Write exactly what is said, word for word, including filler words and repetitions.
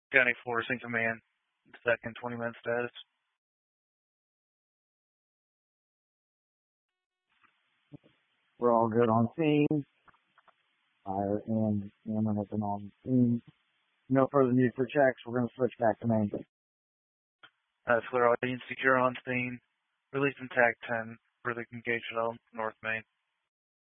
County Force in command. Second twenty-man status. We're all good on scene. Fire and Cameron have been on scene. No further need for checks. We're going to switch back to main. Uh, clear all units secure on scene. Release in TAC ten. Further engage at all. North Main.